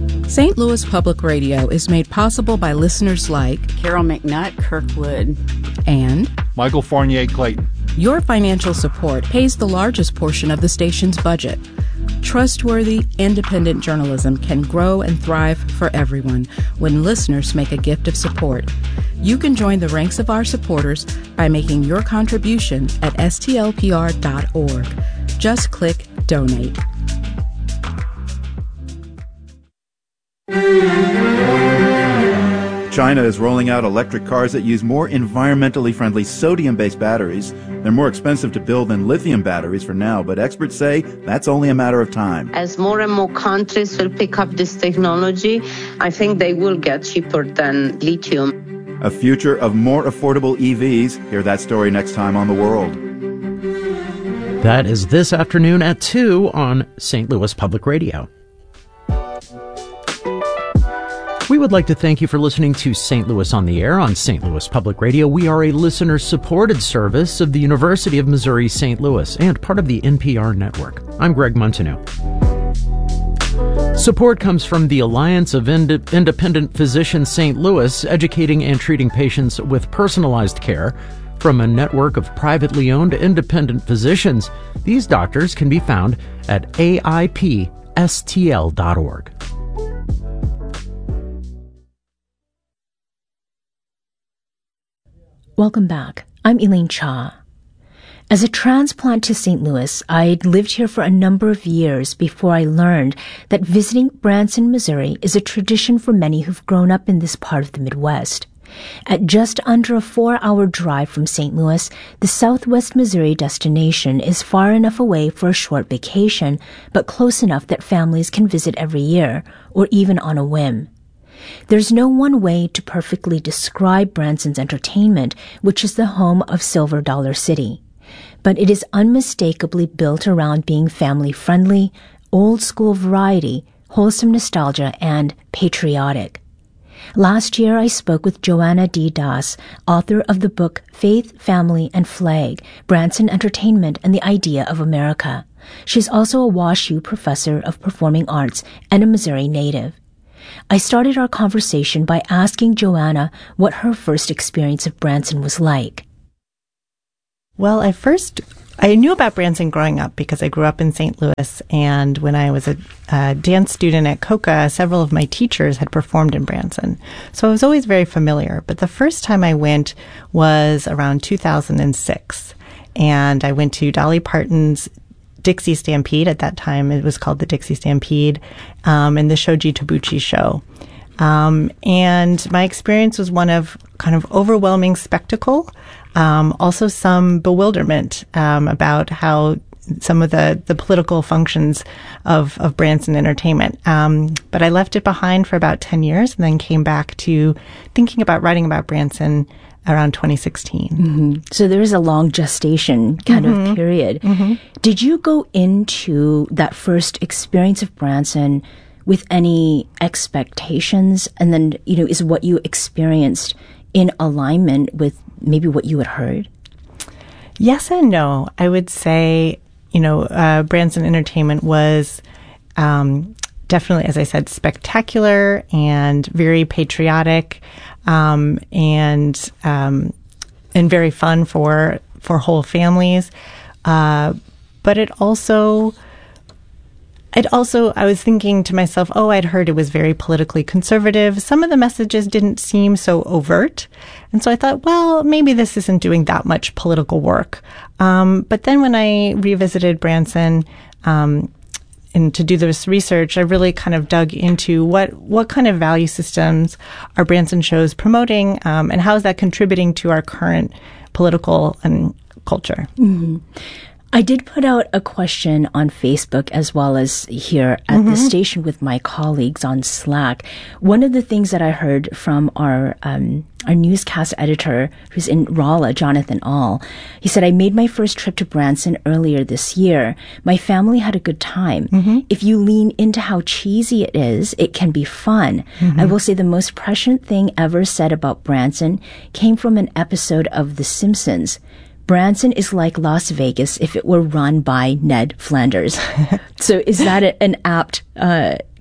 St. Louis Public Radio is made possible by listeners like Carol McNutt, Kirkwood, and Michael Fournier Clayton. Your financial support pays the largest portion of the station's budget. Trustworthy, independent journalism can grow and thrive for everyone when listeners make a gift of support. You can join the ranks of our supporters by making your contribution at stlpr.org. Just click Donate. China is rolling out electric cars that use more environmentally friendly sodium-based batteries. They're more expensive to build than lithium batteries for now, but experts say that's only a matter of time. As more and more countries will pick up this technology, I think they will get cheaper than lithium. A future of more affordable EVs. Hear that story next time on The World. That is this afternoon at 2 on St. Louis Public Radio. We would like to thank you for listening to St. Louis on the Air on St. Louis Public Radio. We are a listener-supported service of the University of Missouri St. Louis and part of the NPR network. I'm Greg Montaneau. Support comes from the Alliance of Independent Physicians St. Louis, educating and treating patients with personalized care. From a network of privately owned independent physicians, these doctors can be found at AIPSTL.org. Welcome back. I'm Elaine Cha. As a transplant to St. Louis, I'd lived here for a number of years before I learned that visiting Branson, Missouri is a tradition for many who've grown up in this part of the Midwest. At just under a 4-hour drive from St. Louis, the Southwest Missouri destination is far enough away for a short vacation, but close enough that families can visit every year, or even on a whim. There's no one way to perfectly describe Branson's entertainment, which is the home of Silver Dollar City. But it is unmistakably built around being family-friendly, old-school variety, wholesome nostalgia, and patriotic. Last year, I spoke with Joanna D. Das, author of the book Faith, Family, and Flag, Branson Entertainment and the Idea of America. She's also a WashU professor of performing arts and a Missouri native. I started our conversation by asking Joanna what her first experience of Branson was like. Well, I knew about Branson growing up because I grew up in St. Louis, and when I was a dance student at Coca, several of my teachers had performed in Branson. So I was always very familiar. But the first time I went was around 2006, and I went to Dolly Parton's Dixie Stampede. At that time, it was called the Dixie Stampede, and the Shoji Tabuchi show. And my experience was one of kind of overwhelming spectacle, also some bewilderment about how some of the political functions of Branson Entertainment. But I left it behind for about 10 years and then came back to thinking about writing about Branson around 2016. Mm-hmm. So there is a long gestation kind of period. Mm-hmm. Did you go into that first experience of Branson with any expectations? And then, is what you experienced in alignment with maybe what you had heard? Yes and no. I would say, Branson Entertainment was definitely, as I said, spectacular and very patriotic, and very fun for whole families. But it also, I was thinking to myself, I'd heard it was very politically conservative. Some of the messages didn't seem so overt. And so I thought, well, maybe this isn't doing that much political work. But then when I revisited Branson, and to do this research, I really kind of dug into what kind of value systems are Branson shows promoting, and how is that contributing to our current political and culture. Mm-hmm. I did put out a question on Facebook as well as here at the station with my colleagues on Slack. One of the things that I heard from our newscast editor who's in Rolla, Jonathan All, he said, I made my first trip to Branson earlier this year. My family had a good time. Mm-hmm. If you lean into how cheesy it is, it can be fun. Mm-hmm. I will say the most prescient thing ever said about Branson came from an episode of The Simpsons. Branson is like Las Vegas if it were run by Ned Flanders. So is that an apt kind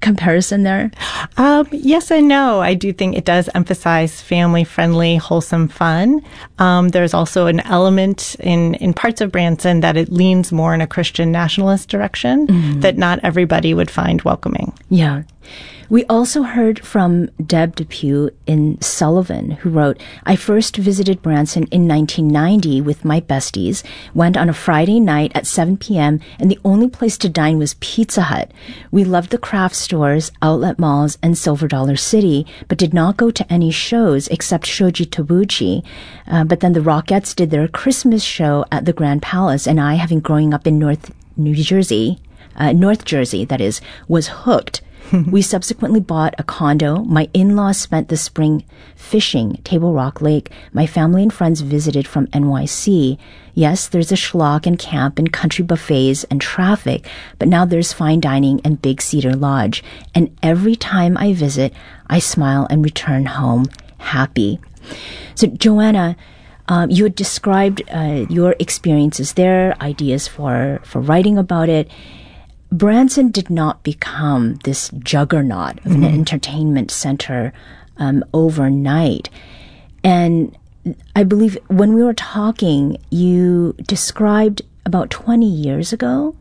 comparison there? Yes and no. I do think it does emphasize family-friendly, wholesome fun. There's also an element in parts of Branson that it leans more in a Christian nationalist direction that not everybody would find welcoming. Yeah. We also heard from Deb Depew in Sullivan, who wrote, I first visited Branson in 1990 with my besties, went on a Friday night at 7 p.m., and the only place to dine was Pizza Hut. We loved the craft stores, outlet malls, and Silver Dollar City, but did not go to any shows except Shoji Tobuchi. But then the Rockettes did their Christmas show at the Grand Palace, and I, having growing up in North Jersey, that is, was hooked. We subsequently bought a condo. My in-laws spent the spring fishing Table Rock Lake. My family and friends visited from NYC. Yes, there's a schlock and camp and country buffets and traffic, but now there's fine dining and Big Cedar Lodge. And every time I visit, I smile and return home happy. So, Joanna, you had described your experiences there, ideas for writing about it. Branson did not become this juggernaut of an entertainment center overnight. And I believe when we were talking, you described about 20 years ago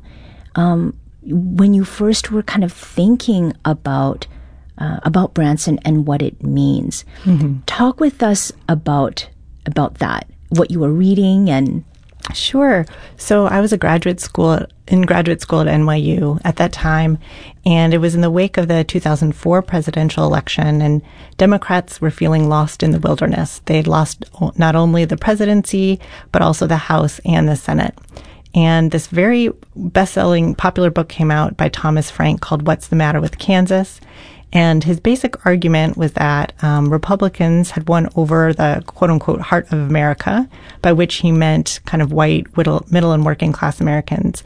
when you first were kind of thinking about Branson and what it means. Talk with us about that, what you were reading and... Sure. So I was in graduate school at NYU at that time, and it was in the wake of the 2004 presidential election, and Democrats were feeling lost in the wilderness. They had lost not only the presidency, but also the House and the Senate. And this very best-selling popular book came out by Thomas Frank called What's the Matter with Kansas? And his basic argument was that Republicans had won over the quote-unquote heart of America, by which he meant kind of white, middle and working class Americans,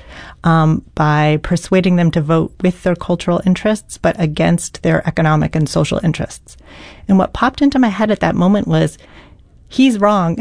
by persuading them to vote with their cultural interests, but against their economic and social interests. And what popped into my head at that moment was, he's wrong.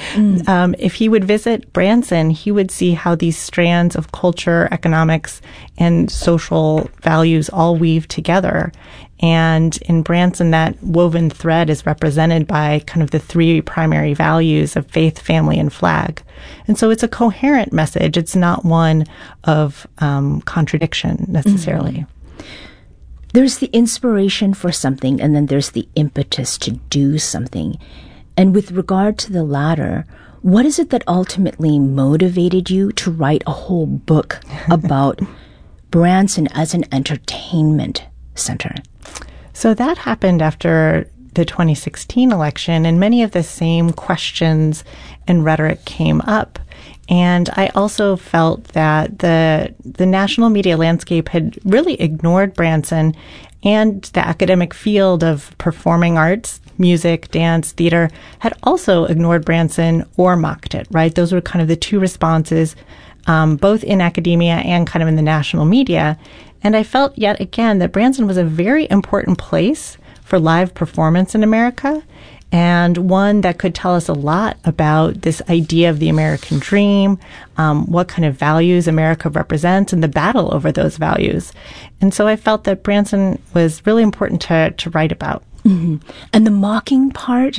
If he would visit Branson, he would see how these strands of culture, economics, and social values all weave together. And in Branson, that woven thread is represented by kind of the three primary values of faith, family, and flag. And so it's a coherent message. It's not one of contradiction necessarily. There's the inspiration for something, and then there's the impetus to do something. And with regard to the latter, what is it that ultimately motivated you to write a whole book about Branson as an entertainment center? So that happened after the 2016 election, and many of the same questions and rhetoric came up. And I also felt that the national media landscape had really ignored Branson, and the academic field of performing arts, music, dance, theater, had also ignored Branson or mocked it, right? Those were kind of the two responses, both in academia and kind of in the national media. And I felt yet again that Branson was a very important place for live performance in America, and one that could tell us a lot about this idea of the American dream, what kind of values America represents, and the battle over those values. And so I felt that Branson was really important to write about. And the mocking part,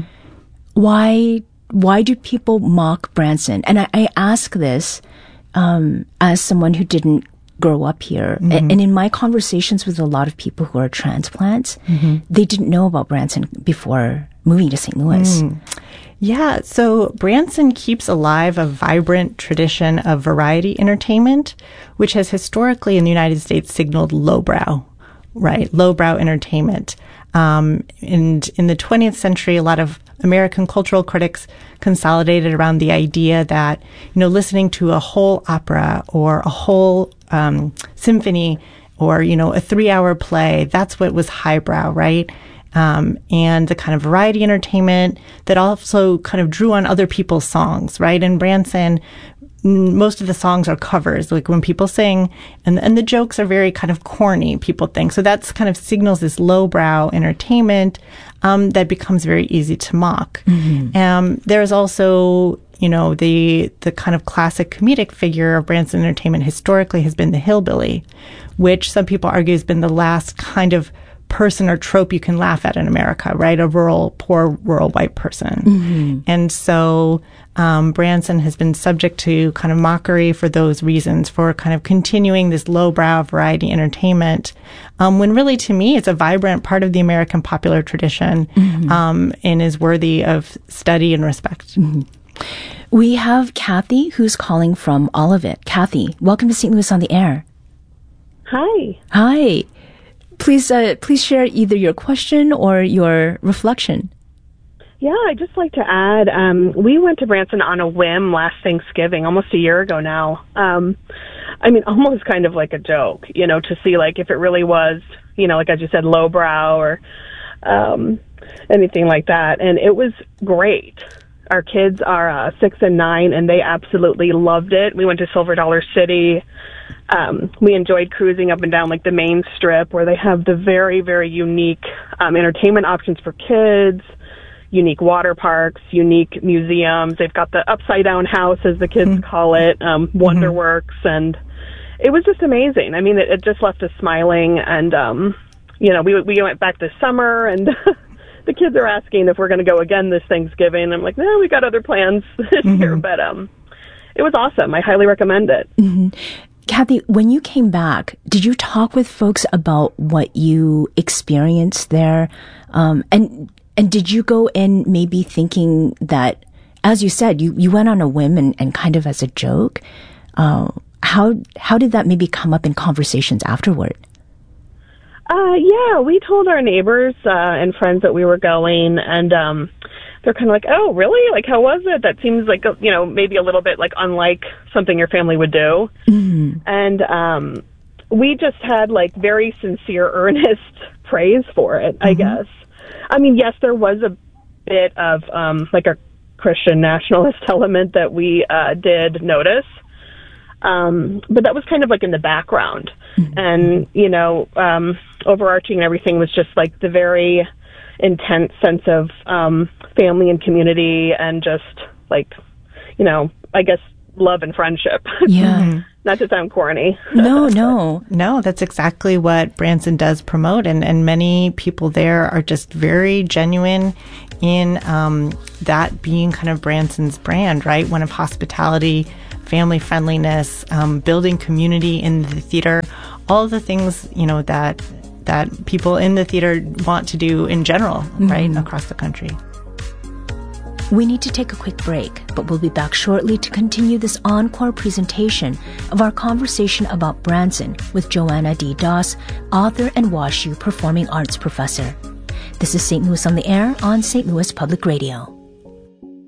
why do people mock Branson? And I ask this as someone who didn't grow up here. And in my conversations with a lot of people who are transplants, they didn't know about Branson before moving to St. Louis. Yeah, so Branson keeps alive a vibrant tradition of variety entertainment, which has historically in the United States signaled lowbrow, right? Lowbrow entertainment. And in the 20th century, a lot of American cultural critics consolidated around the idea that, listening to a whole opera or a whole symphony or, a 3-hour play, that's what was highbrow, right? And the kind of variety entertainment that also kind of drew on other people's songs, right? In Branson, most of the songs are covers, like when people sing, and the jokes are very kind of corny, people think. So that's kind of signals this lowbrow entertainment that becomes very easy to mock. There's also the kind of classic comedic figure of Branson Entertainment historically has been the hillbilly, which some people argue has been the last kind of person or trope you can laugh at in America, right? A poor rural white person. Mm-hmm. And so Branson has been subject to kind of mockery for those reasons, for kind of continuing this lowbrow variety entertainment, when really, to me, it's a vibrant part of the American popular tradition, mm-hmm. And is worthy of study and respect. Mm-hmm. We have Kathy, who's calling from Olivet. Kathy, welcome to St. Louis on the Air. Hi. Hi. Please share either your question or your reflection. Yeah, I'd just like to add, we went to Branson on a whim last Thanksgiving, almost a year ago now. Almost kind of like a joke, to see like if it really was, like as you said, lowbrow or anything like that. And it was great. Our kids are 6 and 9, and they absolutely loved it. We went to Silver Dollar City. We enjoyed cruising up and down like the main strip, where they have the very, very unique entertainment options for kids, unique water parks, unique museums. They've got the upside down house, as the kids call it, Wonderworks, and it was just amazing. I mean, it just left us smiling, and we went back this summer, and the kids are asking if we're going to go again this Thanksgiving. I'm like, no, we got other plans this year, but it was awesome. I highly recommend it. Mm-hmm. Kathy, when you came back, did you talk with folks about what you experienced there? And did you go in maybe thinking that, as you said, you went on a whim and kind of as a joke? How did that maybe come up in conversations afterward? Yeah, we told our neighbors and friends that we were going, and they're kind of like, oh, really? Like, how was it? That seems like, maybe a little bit like unlike something your family would do. Mm-hmm. And we just had like very sincere, earnest praise for it, I guess. I mean, yes, there was a bit of like a Christian nationalist element that we did notice. But that was kind of like in the background. Mm-hmm. And, overarching and everything was just like the very intense sense of family and community and just like, I guess love and friendship. Yeah. Not to sound corny. No, that's exactly what Branson does promote. And many people there are just very genuine in that being kind of Branson's brand, right? One of hospitality, family friendliness, building community in the theater, all the things, that people in the theater want to do in general, right, across the country. We need to take a quick break, but we'll be back shortly to continue this encore presentation of our conversation about Branson with Joanna D. Doss, author and WashU performing arts professor. This is St. Louis on the Air on St. Louis Public Radio.